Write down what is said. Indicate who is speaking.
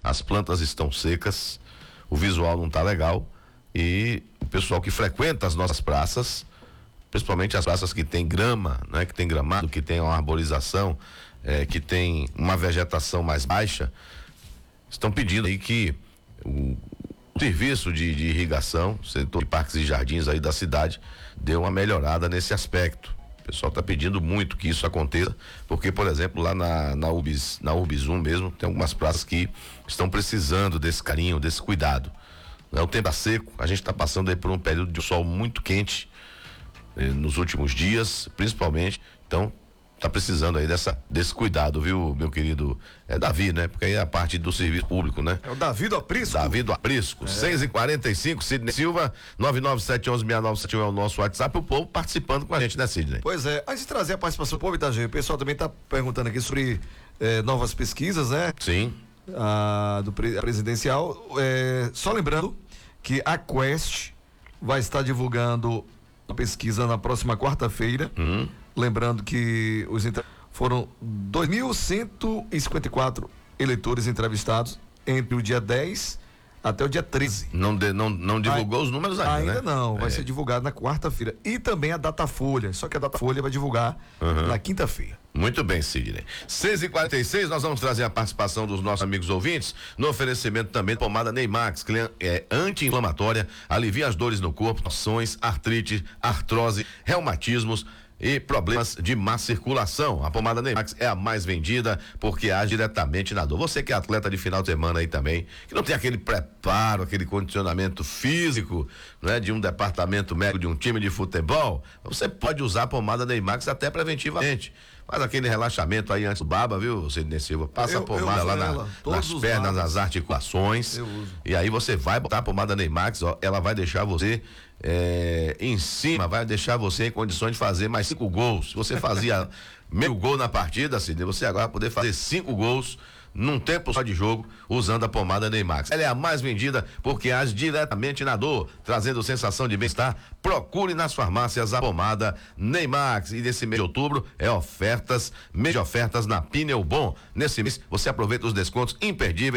Speaker 1: as plantas estão secas, o visual não está legal e o pessoal que frequenta as nossas praças, principalmente as praças que tem grama, né, que tem gramado, que tem uma arborização, que tem uma vegetação mais baixa, estão pedindo aí que o serviço de irrigação, setor de parques e jardins aí da cidade, dê uma melhorada nesse aspecto. O pessoal está pedindo muito que isso aconteça, porque, por exemplo, lá na Urbis 1 mesmo, tem algumas praças que estão precisando desse carinho, desse cuidado. O tempo está seco, a gente está passando aí por um período de sol muito quente nos últimos dias, principalmente, então tá precisando aí desse cuidado, viu, meu querido Davi, né? Porque aí é a parte do serviço público, né?
Speaker 2: É o Davi do Aprisco.
Speaker 1: Davi do Aprisco, 6h45, Sidney Silva, 997116971 é o nosso WhatsApp, o povo participando com a gente, né, Sidney?
Speaker 2: Pois é, antes de trazer a participação do povo, Itagê, o pessoal também tá perguntando aqui sobre novas pesquisas, né?
Speaker 1: Sim.
Speaker 2: Do presidencial, só lembrando que a Quest vai estar divulgando a pesquisa na próxima quarta-feira. Lembrando que foram 2.154 eleitores entrevistados entre o dia 10 até o dia 13.
Speaker 1: Não divulgou os números ainda, né?
Speaker 2: Não, vai ser divulgado na quarta-feira. E também a Datafolha, só que a Datafolha vai divulgar na quinta-feira.
Speaker 1: Muito bem, Sidney. 6h46, nós vamos trazer a participação dos nossos amigos ouvintes no oferecimento também da pomada Neymax, que é anti-inflamatória, alivia as dores no corpo, ações, artrite, artrose, reumatismos e problemas de má circulação. A pomada Neymax é a mais vendida porque age diretamente na dor. Você que é atleta de final de semana aí também, que não tem aquele preparo, aquele condicionamento físico, né, de um departamento médico de um time de futebol, você pode usar a pomada Neymax até preventivamente. Faz aquele relaxamento aí antes do baba, viu, Sidney Silva? Passa a pomada lá nas pernas, nas articulações. E aí você vai botar a pomada Neymax, ó, ela vai deixar você em cima, vai deixar você em condições de fazer mais 5 gols. Se você fazia meio gol na partida, Sidney, você agora vai poder fazer 5 gols num tempo só de jogo, usando a pomada Neymax. Ela é a mais vendida porque age diretamente na dor, trazendo sensação de bem-estar. Procure nas farmácias a pomada Neymax. E nesse mês de outubro mês de ofertas na Pneu Bom. Nesse mês você aproveita os descontos imperdíveis